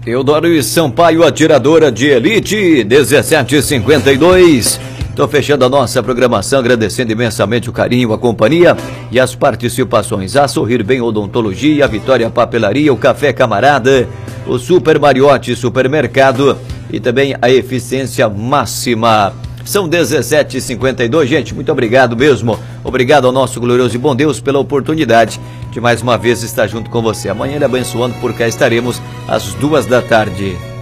Teodoro e Sampaio, atiradora de elite, 17h52. Estou fechando a nossa programação, agradecendo imensamente o carinho, a companhia e as participações. A Sorrir Bem Odontologia, a Vitória Papelaria, o Café Camarada, o Super Mariotti Supermercado e também a Eficiência Máxima. São 17h52, gente, muito obrigado mesmo. Obrigado ao nosso glorioso e bom Deus pela oportunidade de mais uma vez estar junto com você. Amanhã, ele abençoando, por cá estaremos às 2 da tarde.